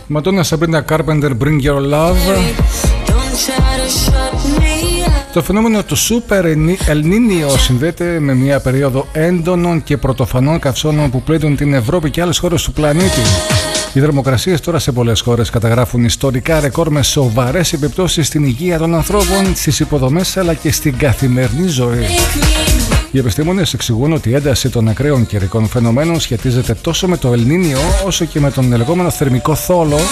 Madonna Sabrina Carpenter, Bring Your Love. Το φαινόμενο του Super El Niño συνδέεται με μια περίοδο έντονων και πρωτοφανών καυσώνων που πλήττουν την Ευρώπη και άλλες χώρες του πλανήτη. Οι θερμοκρασίες τώρα σε πολλές χώρες καταγράφουν ιστορικά ρεκόρ με σοβαρές επιπτώσεις στην υγεία των ανθρώπων, στις υποδομές αλλά και στην καθημερινή ζωή. Οι επιστήμονες εξηγούν ότι η ένταση των ακραίων καιρικών φαινομένων σχετίζεται τόσο με το El Niño όσο και με τον λεγόμενο θερμικό θόλο,